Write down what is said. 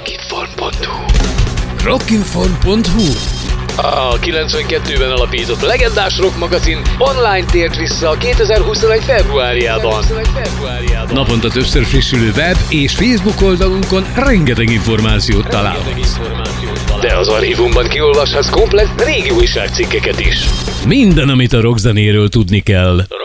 Rockinform.hu. A 92-ben alapított legendás rock magazin online tért vissza a 2021 februárjában. Naponta többször frissülő web és Facebook oldalunkon rengeteg információt találhatsz. De az archívumban kiolvashatsz komplett régi újságcikkeket is. Minden, amit a rockzenéről tudni kell.